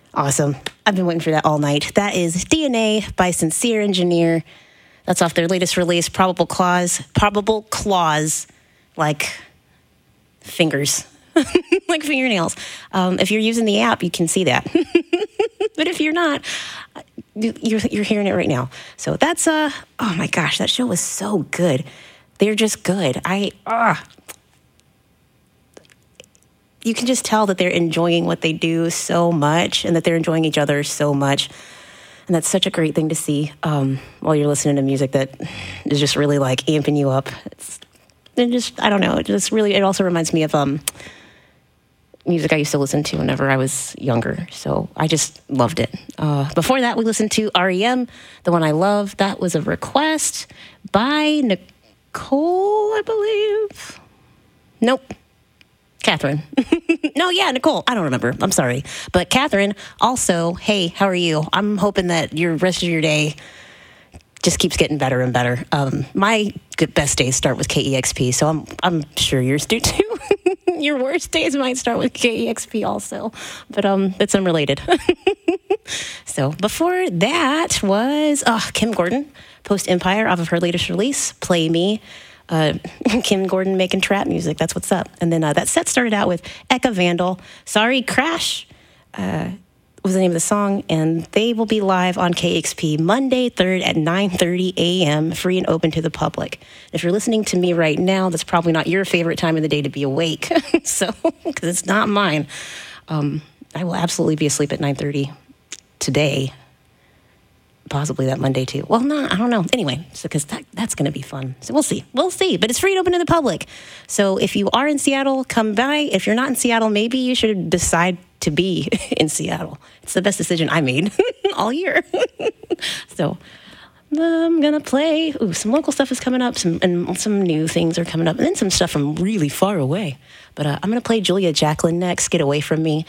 Awesome. I've been waiting for that all night. That is DNA by Sincere Engineer. That's off their latest release, Probable Clause, like fingers, like fingernails. If you're using the app, you can see that. But if you're not, you're hearing it right now. So that's, oh my gosh, that show was so good. They're just good. You can just tell that they're enjoying what they do so much and that they're enjoying each other so much. And that's such a great thing to see while you're listening to music that is just really like amping you up. I don't know. It also reminds me of music I used to listen to whenever I was younger. So I just loved it. Before that, we listened to REM, The One I Love. That was a request by Nicole, I believe. Nope. Catherine. Nicole. I don't remember. I'm sorry. But Catherine, also, hey, how are you? I'm hoping that your rest of your day just keeps getting better and better. My best days start with KEXP, so I'm sure yours do too. Your worst days might start with KEXP also, but it's unrelated. So before that was Kim Gordon, Post Empire, off of her latest release, Play Me. Kim Gordon making trap music. That's what's up. And then that set started out with Eka Vandal. Sorry, Crash was the name of the song. And they will be live on KXP Monday 3rd at 9:30 a.m., free and open to the public. If you're listening to me right now, that's probably not your favorite time of the day to be awake. So, because it's not mine. I will absolutely be asleep at 9:30 today. Possibly that Monday too. Well, no, I don't know. Anyway, so because that's going to be fun. So we'll see. But it's free and open to the public. So if you are in Seattle, come by. If you're not in Seattle, maybe you should decide to be in Seattle. It's the best decision I made all year. So I'm going to play. Some local stuff is coming up. Some new things are coming up. And then some stuff from really far away. But I'm going to play Julia Jacklin next. Get Away From Me.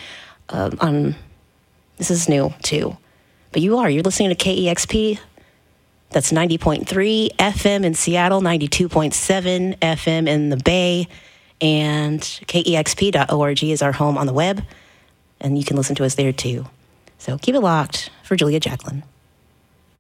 This is new too. But you're listening to KEXP. That's 90.3 FM in Seattle, 92.7 FM in the Bay, and KEXP.org is our home on the web, and you can listen to us there too. So keep it locked for Julia Jacklin.